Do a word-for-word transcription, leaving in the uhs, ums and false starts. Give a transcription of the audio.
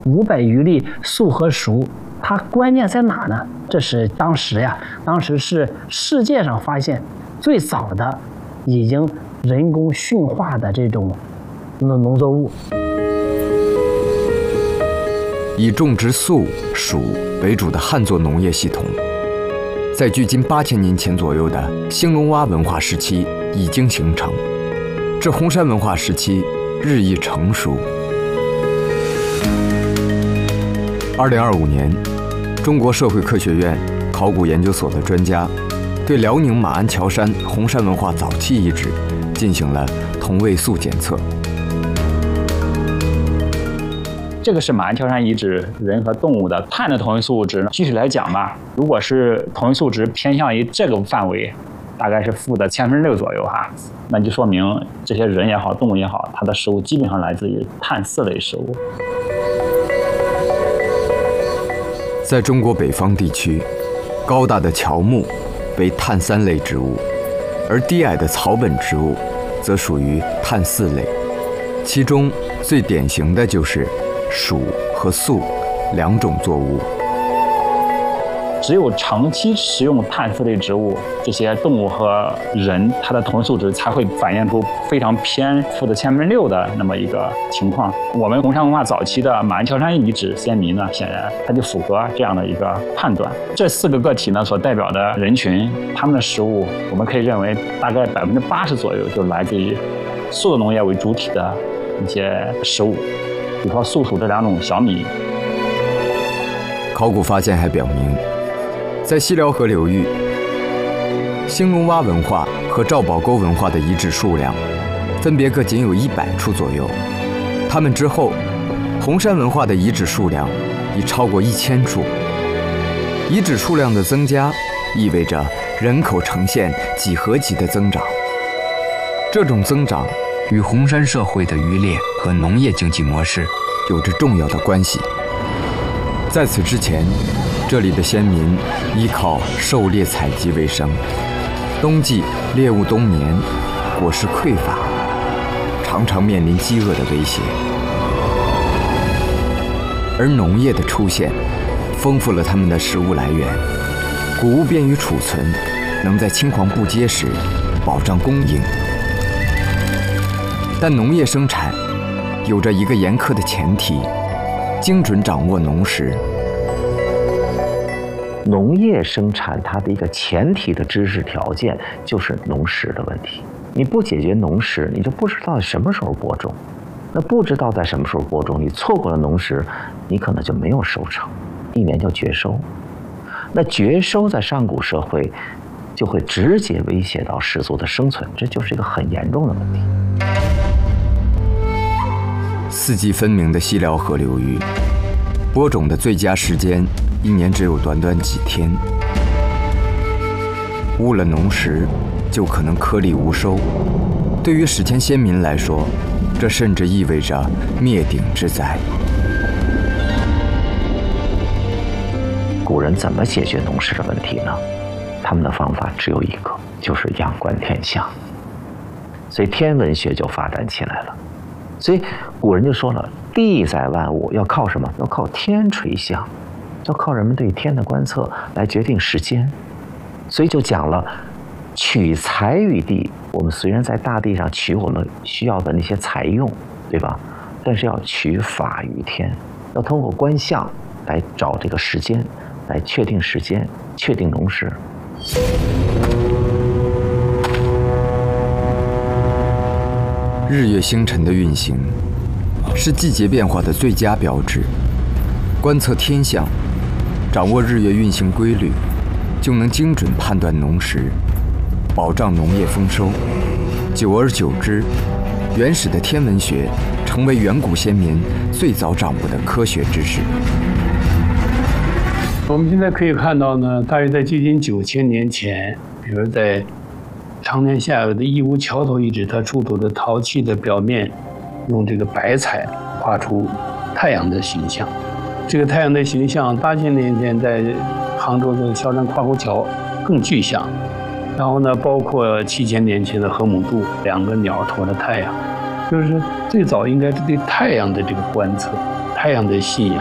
五百余例素和熟，它关键在哪呢？这是当时呀，当时是世界上发现最早的已经人工驯化的这种农农作物。 以种植素、薯为主的汉作农业系统，在距今八千年前左右的兴隆洼文化时期已经形成，至红山文化时期日益成熟。二零二五年，中国社会科学院考古研究所的专家对辽宁马鞍桥山红山文化早期遗址进行了同位素检测。 这个是马鞍桥山遗址人和动物的碳的同位素值。具体来讲吧，如果是同位素值偏向于这个范围，大概是负的千分之六左右哈，那就说明这些人也好，动物也好，它的食物基本上来自于碳四类食物。 在中国北方地区，高大的乔木为碳三类植物，而低矮的草本植物则属于碳四类。其中最典型的就是薯和粟两种作物。 只有长期食用碳四类植物，这些动物和人它的同位素值才会反映出非常偏负的千分之六的那么一个情况。我们红山文化早期的马鞍桥山遗址先民呢，显然它就符合这样的一个判断。这四个个体呢所代表的人群，他们的食物我们可以认为大概百分之八十左右就来自于素作农业为主体的一些食物，比如说粟黍这两种小米。 考古发现还表明，在西辽河流域，兴隆洼文化和赵堡沟文化的遗址数量分别各仅有一百处左右。它们之后，红山文化的遗址数量已超过一千处。遗址数量的增加，意味着人口呈现几何级的增长。这种增长与红山社会的渔猎和农业经济模式有着重要的关系。在此之前，这里的先民依靠狩猎采集为生，冬季猎物冬眠，果实匮乏，常常面临饥饿的威胁。而农业的出现，丰富了他们的食物来源，谷物便于储存，能在青黄不接时保障供应。但农业生产有着一个严苛的前提：精准掌握农时。 农业生产它的一个前提的知识条件就是农时的问题。你不解决农时，你就不知道什么时候播种。那不知道在什么时候播种，你错过了农时，你可能就没有收成，一年就绝收。那绝收在上古社会就会直接威胁到氏族的生存，这就是一个很严重的问题。 四季分明的西辽河流域，播种的最佳时间一年只有短短几天，误了农时，就可能颗粒无收。对于史前先民来说，这甚至意味着灭顶之灾。 古人怎么解决农时的问题呢？他们的方法只有一个，就是仰观天象。所以天文学就发展起来了。所以古人就说了，地载万物要靠什么？要靠天垂象，要靠人们对天的观测来决定时间。所以就讲了，取材于地。我们虽然在大地上取我们需要的那些材用，对吧？但是要取法于天，要通过观象来找这个时间，来确定时间，确定农时。 日月星辰的运行是季节变化的最佳标志。观测天象，掌握日月运行规律，就能精准判断农时，保障农业丰收。久而久之，原始的天文学成为远古先民最早掌握的科学知识。 我们现在可以看到呢，大约在距今九千年前，比如在常年下游的义乌桥头遗址，它出土的陶器的表面用这个白彩画出太阳的形象。这个太阳的形象，八千年前在杭州的萧山跨湖桥更具象。然后呢，包括七千年前的河姆渡，两个鸟驮着太阳，就是最早应该是对太阳的这个观测。 太阳的信仰。